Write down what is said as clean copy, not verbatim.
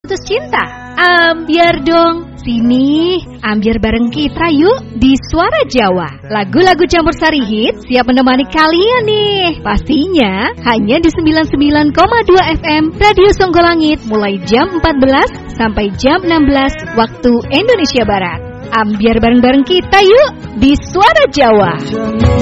Putus cinta? Ambiar dong. Sini, ambiar bareng kita yuk di Suara Jawa. Lagu-lagu campur sari hit siap menemani kalian nih. Pastinya hanya di 99,2 FM Radio Songgolangit mulai jam 14 sampai jam 16 waktu Indonesia Barat. Ambiar bareng-bareng kita yuk di Suara Jawa.